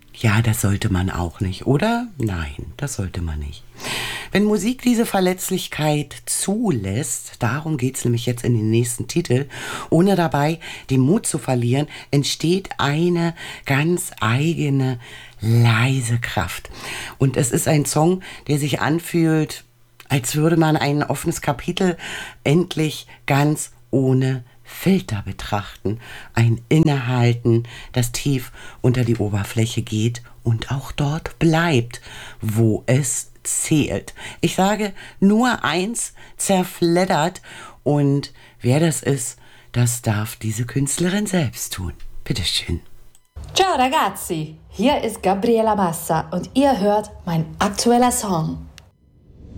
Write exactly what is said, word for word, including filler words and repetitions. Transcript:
Ja, das sollte man auch nicht, oder? Nein, das sollte man nicht. Wenn Musik diese Verletzlichkeit zulässt, darum geht's nämlich jetzt in den nächsten Titel, ohne dabei den Mut zu verlieren, entsteht eine ganz eigene, leise Kraft. Und es ist ein Song, der sich anfühlt, als würde man ein offenes Kapitel endlich ganz ohne Filter betrachten. Ein Innehalten, das tief unter die Oberfläche geht und auch dort bleibt, wo es zählt. Ich sage, nur eins zerfleddert, und wer das ist, das darf diese Künstlerin selbst tun. Bitteschön. Ciao ragazzi, hier ist Gabriela Massa und ihr hört mein aktueller Song.